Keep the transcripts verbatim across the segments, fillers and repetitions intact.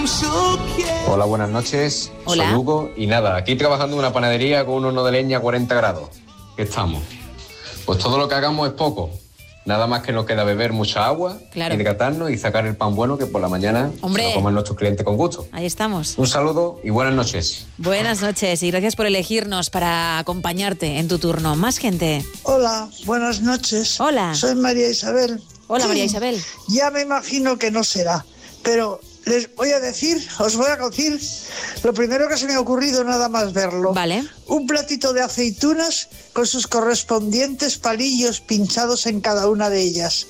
Hola, buenas noches. Hola. Soy Hugo y nada, aquí trabajando en una panadería con un horno de leña a cuarenta grados. ¿Qué estamos? Pues todo lo que hagamos es poco. Nada más que nos queda beber mucha agua, claro. hidratarnos y sacar el pan bueno que por la mañana Hombre. se lo comen nuestros clientes con gusto. Ahí estamos. Un saludo y buenas noches. Buenas noches y gracias por elegirnos para acompañarte en tu turno. Más gente. Hola, buenas noches. Hola. Soy María Isabel. Hola, María Isabel. Ya me imagino que no será, pero les voy a decir, os voy a decir lo primero que se me ha ocurrido nada más verlo. Vale. Un platito de aceitunas con sus correspondientes palillos pinchados en cada una de ellas.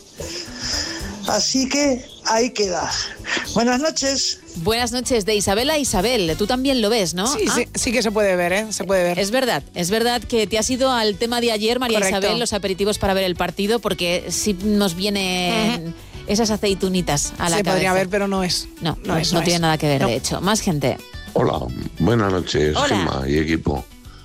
Así que ahí queda. Buenas noches. Buenas noches, de Isabel a Isabel. Tú también lo ves, ¿no? Sí, ah. sí, sí que se puede ver, ¿eh? Se puede ver. Es verdad, es verdad que te has ido al tema de ayer, María Correcto. Isabel, los aperitivos para ver el partido, porque sí nos vienen uh-huh. esas aceitunitas a la Se cabeza. podría ver, pero no es. No, no, no, es, no no tiene es. nada que ver, no. de hecho. Más gente. Hola, buenas noches, Hola. Gemma y equipo.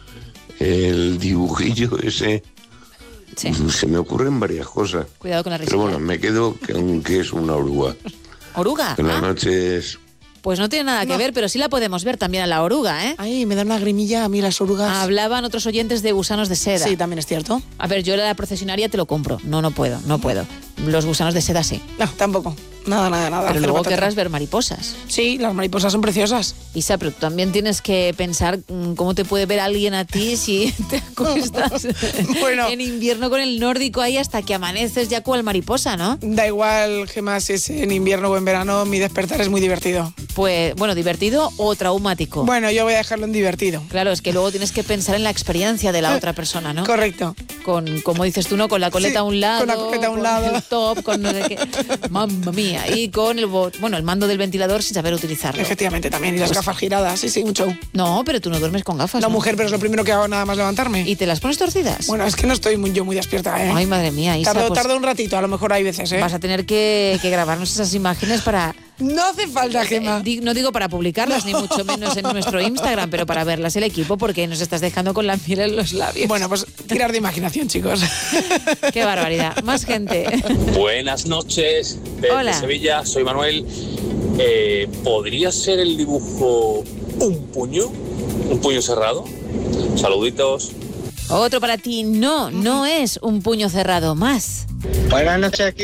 El dibujillo ese, sí. se me ocurren varias cosas. Cuidado con la risa. Pero bueno, me quedo con que es una oruga. ¿Oruga? Buenas ah. noches. Pues no tiene nada No. que ver, pero sí la podemos ver también a la oruga, ¿eh? Ay, me da una grimilla a mí las orugas. Hablaban otros oyentes de gusanos de seda. Sí, también es cierto. A ver, yo la procesionaria te lo compro. No, no puedo, no puedo. Los gusanos de seda sí. No, tampoco. Nada, nada, nada. Pero Cero luego patata. querrás ver mariposas. Sí, las mariposas son preciosas. Isa, pero tú también tienes que pensar mm, cómo te puede ver alguien a ti si te acuestas Bueno. en invierno con el nórdico ahí hasta que amaneces ya cual mariposa, ¿no? Da igual, Gemma, si es en invierno o en verano, mi despertar es muy divertido. Pues, bueno, divertido o traumático. Bueno, yo voy a dejarlo en divertido. Claro, es que luego tienes que pensar en la experiencia de la otra persona, ¿no? Correcto. Con, como dices tú, ¿no? Con la coleta Sí, a un lado. con la coleta a un con lado. el top, con no sé qué. Mamma mía. Y con el, bo- bueno, el mando del ventilador sin saber utilizarlo. Efectivamente, también. Y las Pues- gafas giradas, sí, sí, un show. No, pero tú no duermes con gafas. No, ¿no? mujer, pero es lo primero que hago nada más levantarme. ¿Y te las pones torcidas? Bueno, es que no estoy muy, yo muy despierta, ¿eh? Ay, madre mía, Isa, tardo, pues tardo un ratito, a lo mejor hay veces, ¿eh? vas a tener que, que grabarnos esas imágenes para... No hace falta, Gemma. Eh, di- no digo para publicarlas, No. ni mucho menos en nuestro Instagram, pero para verlas el equipo, porque nos estás dejando con la miel en los labios. Bueno, pues tirar de imaginación, chicos. Qué barbaridad. Más gente. Buenas noches, desde Hola. Sevilla, soy Manuel. Eh, ¿Podría ser el dibujo un puño? ¿Un puño cerrado? Saluditos. Otro para ti. No, no es un puño cerrado. Más. Buenas noches,